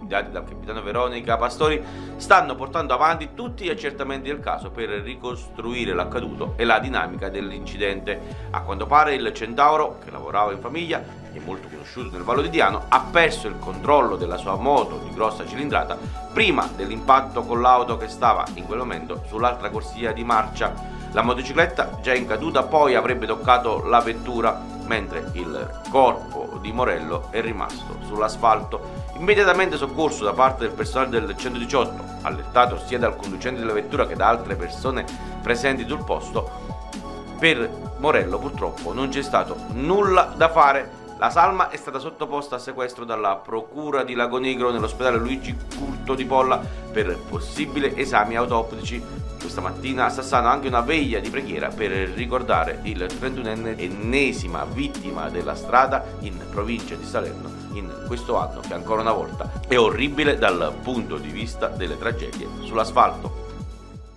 guidati dal capitano Veronica Pastori, stanno portando avanti tutti gli accertamenti del caso per ricostruire l'accaduto e la dinamica dell'incidente. A quanto pare il Centauro, che lavorava in famiglia e molto conosciuto nel Vallo di Diano, ha perso il controllo della sua moto di grossa cilindrata prima dell'impatto con l'auto che stava in quel momento sull'altra corsia di marcia. La motocicletta, già in caduta, poi avrebbe toccato la vettura, mentre il corpo di Morello è rimasto sull'asfalto. Immediatamente soccorso da parte del personale del 118, allertato sia dal conducente della vettura che da altre persone presenti sul posto, per Morello purtroppo non c'è stato nulla da fare. La salma è stata sottoposta a sequestro dalla procura di Lagonegro nell'ospedale Luigi Curto di Polla per possibili esami autoptici. Questa mattina a Sassano anche una veglia di preghiera per ricordare il 31enne, ennesima vittima della strada in provincia di Salerno in questo anno che ancora una volta è orribile dal punto di vista delle tragedie sull'asfalto.